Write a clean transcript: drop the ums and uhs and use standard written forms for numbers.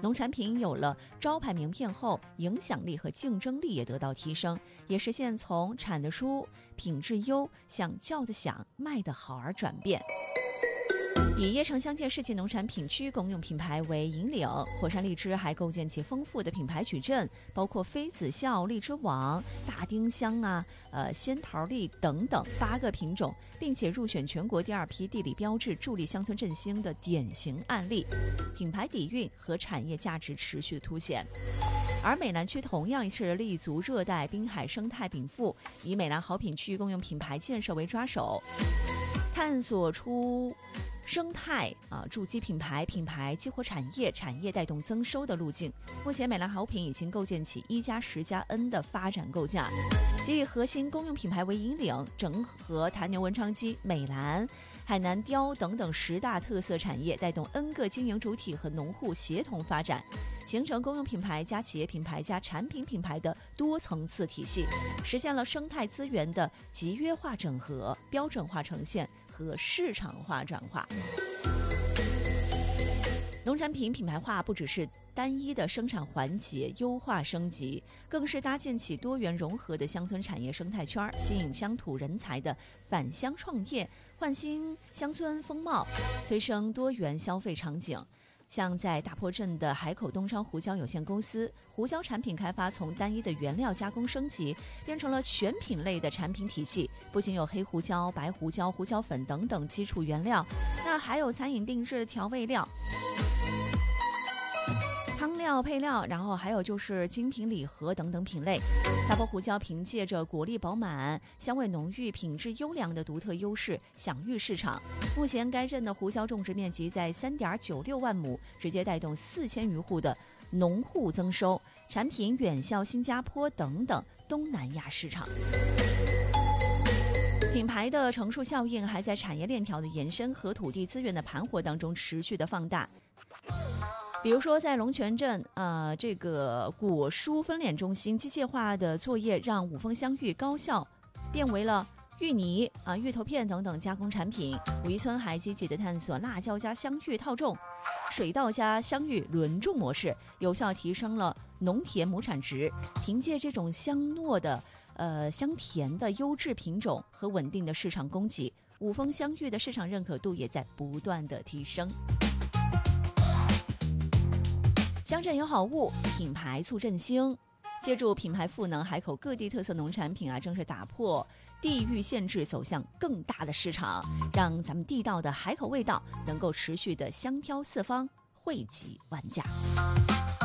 农产品有了招牌名片后，影响力和竞争力也得到提升，也实现从产得舒、品质优向叫得响、卖得好而转变。以邺城乡县市级农产品区公用品牌为引领，火山荔枝还构建起丰富的品牌矩阵，包括妃子笑、荔枝网、大丁香仙桃荔等等8个品种，并且入选全国第2批地理标志，助力乡村振兴的典型案例，品牌底蕴和产业价值持续凸显。而美兰区同样是立足热带滨海生态禀赋，以美兰好品区域公用品牌建设为抓手，探索出生态筑基品牌激活产业带动增收的路径。目前美兰好品已经构建起1+10+N 的发展构架，即以核心公用品牌为引领，整合坛牛文昌鸡、美兰、海南貂等等10大特色产业，带动 N 个经营主体和农户协同发展，形成公用品牌加企业品牌加产品品牌的多层次体系，实现了生态资源的集约化整合、标准化呈现和市场化转化。农产品品牌化不只是单一的生产环节优化升级，更是搭建起多元融合的乡村产业生态圈，吸引乡土人才的返乡创业，焕新乡村风貌，催生多元消费场景。像在大坡镇的海口东昌胡椒有限公司，胡椒产品开发从单一的原料加工升级，变成了全品类的产品体系，不仅有黑胡椒、白胡椒、胡椒粉等等基础原料，那还有餐饮定制的调味料、汤料配料，然后还有就是精品礼盒等等品类。大坡胡椒凭借着果粒饱满、香味浓郁、品质优良的独特优势享誉市场。目前该镇的胡椒种植面积在 3.96 万亩，直接带动4000余户的农户增收，产品远销新加坡等等东南亚市场。品牌的乘数效应还在产业链条的延伸和土地资源的盘活当中持续的放大。比如说在龙泉镇这个果蔬分拣中心机械化的作业，让五峰香芋高效变为了芋泥芋头片等等加工产品。武夷村还积极的探索辣椒加香芋套种、水稻加香芋轮种模式，有效提升了农田亩产值。凭借这种香糯的香甜的优质品种和稳定的市场供给，五峰香芋的市场认可度也在不断的提升。乡镇有好物，品牌促振兴。借助品牌赋能，海口各地特色农产品正是打破地域限制，走向更大的市场，让咱们地道的海口味道能够持续的香飘四方，惠及万家。